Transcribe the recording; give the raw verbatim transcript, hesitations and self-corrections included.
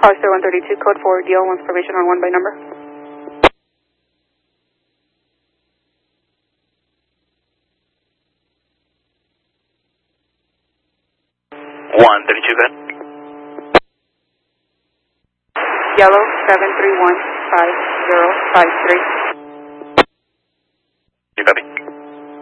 Hollister one thirty-two, code for D L, wants probation on one by number. one thirty-two, good. Yellow seven three one five zero five three.